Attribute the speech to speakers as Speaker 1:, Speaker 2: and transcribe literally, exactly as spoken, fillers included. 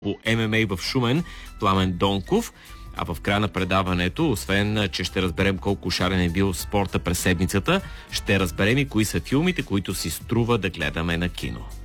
Speaker 1: по Ем Ем А в Шумен Пламен Донков. А в края на предаването, освен че ще разберем колко шарен е бил спорта през седмицата, ще разберем и кои са филмите, които си струва да гледаме на кино.